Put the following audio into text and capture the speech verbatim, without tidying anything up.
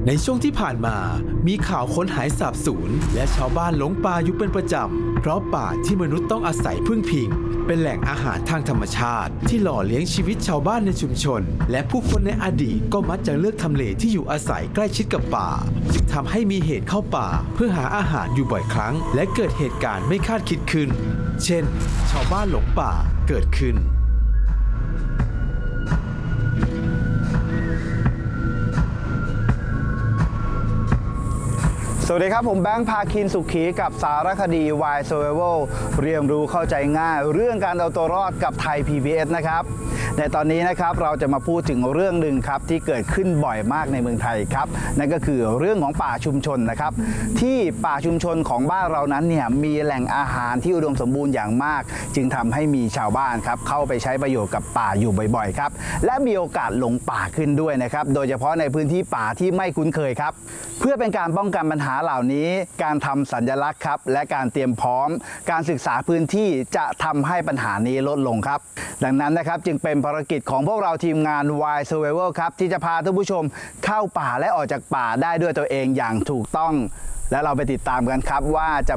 ในช่วงที่ผ่านมามีข่าวคนหายสาบสูญและชาวบ้านหลงป่าอยู่เป็นประจำเพราะป่าที่มนุษย์ต้องอาศัยพึ่งพิงเป็นแหล่งอาหารทางธรรมชาติที่หล่อเลี้ยงชีวิตชาวบ้านในชุมชนและผู้คนในอดีตก็มักจะเลือกทำเลที่อยู่อาศัยใกล้ชิดกับป่าจึงทำให้มีเหตุเข้าป่าเพื่อหาอาหารอยู่บ่อยครั้งและเกิดเหตุการณ์ไม่คาดคิดขึ้นเช่นชาวบ้านหลงป่าเกิดขึ้นสวัสดีครับผมแบงค์พาคินสุขีกับสารคดี Why Survival เรียนรู้เข้าใจง่ายเรื่องการเอาตัวรอดกับไทย พี บี เอส นะครับในตอนนี้นะครับเราจะมาพูดถึงเรื่องหนึ่งครับที่เกิดขึ้นบ่อยมากในเมืองไทยครับนั่นก็คือเรื่องของป่าชุมชนนะครับที่ป่าชุมชนของบ้านเรานั้นเนี่ยมีแหล่งอาหารที่อุดมสมบูรณ์อย่างมากจึงทำให้มีชาวบ้านครับเข้าไปใช้ประโยชน์กับป่าอยู่บ่อยๆครับและมีโอกาสหลงป่าขึ้นด้วยนะครับโดยเฉพาะในพื้นที่ป่าที่ไม่คุ้นเคยครับเพื่อเป็นการป้องกันปัญหาเหล่านี้การทำสัญลักษณ์ครับและการเตรียมพร้อมการศึกษาพื้นที่จะทำให้ปัญหานี้ลดลงครับดังนั้นนะครับจึงเป็นภารกิจของพวกเราทีมงาน Why Survival ครับที่จะพาท่านผู้ชมเข้าป่าและออกจากป่าได้ด้วยตัวเองอย่างถูกต้องและเราไปติดตามกันครับว่าจะ